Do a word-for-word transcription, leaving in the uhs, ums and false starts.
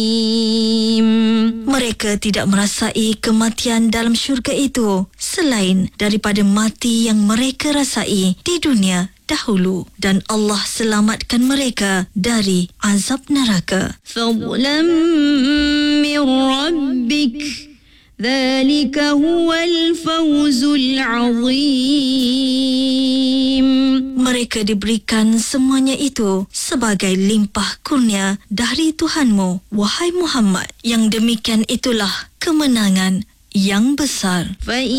Mereka tidak merasai kematian dalam syurga itu selain daripada mati yang mereka rasai di dunia dahulu, dan Allah selamatkan mereka dari azab neraka. Fadlan min rabbik, dzalika huwal fawzul azim. Mereka diberikan semuanya itu sebagai limpah kurnia dari Tuhanmu, wahai Muhammad. Yang demikian itulah kemenangan yang besar. Fa